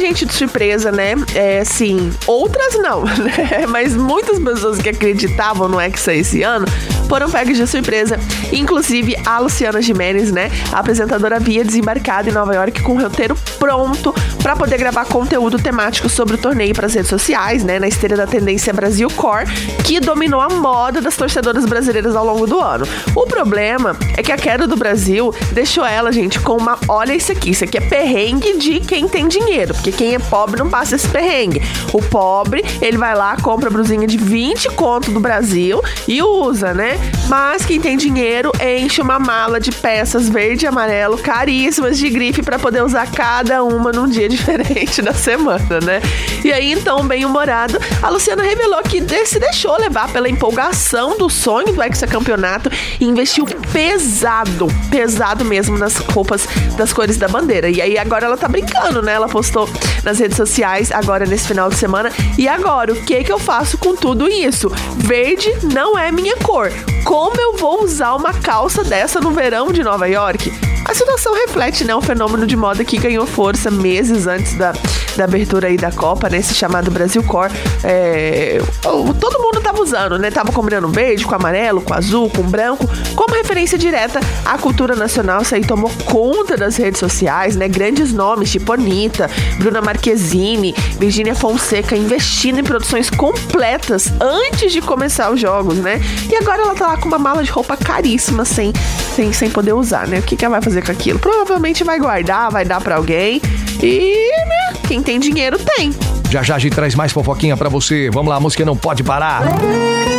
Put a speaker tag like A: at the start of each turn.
A: gente de surpresa, né? Assim, outras não, né? Mas muitas pessoas que acreditavam no Hexa esse ano foram pegas de surpresa. Inclusive, a Luciana Gimenez, né? A apresentadora havia desembarcado em Nova York com o roteiro pronto para poder gravar conteúdo temático sobre o torneio para as redes sociais, né? Na esteira da tendência Brasil Core, que dominou a moda das torcedoras brasileiras ao longo do ano. O problema é que a queda do Brasil deixou ela, gente, com uma... Olha isso aqui é perrengue de quem tem dinheiro, porque quem é pobre não passa esse perrengue. O pobre, ele vai lá, compra a blusinha de 20 conto do Brasil e usa, né? Mas quem tem dinheiro enche uma mala de peças verde e amarelo caríssimas de grife para poder usar cada uma num dia diferente da semana, né? E aí, então, bem-humorado, a Luciana revelou que se deixou levar pela empolgação do sonho do hexacampeonato e investiu pesado mesmo nas roupas das cores da bandeira. E aí agora ela tá brincando, né? Ela postou nas redes sociais agora nesse final de semana. E agora, o que eu faço com tudo isso? Verde não é minha cor. Como eu vou usar uma calça dessa no verão de Nova York? A situação reflete, né, um fenômeno de moda que ganhou força meses antes da abertura aí da Copa, né, esse chamado Brasil Core. Todo mundo tava usando, né, tava combinando verde com amarelo, com azul, com branco, como referência direta à cultura nacional. Isso aí tomou conta das redes sociais, né, grandes nomes tipo Anitta, Bruna Marquezine, Virgínia Fonseca investindo em produções completas antes de começar os jogos, né, e agora ela tá lá com uma mala de roupa caríssima sem poder usar, né, o que ela vai fazer com aquilo? Provavelmente vai guardar, vai dar pra alguém e, né, quem tem dinheiro tem.
B: Já a gente traz mais fofoquinha pra você. Vamos lá, a música não pode parar.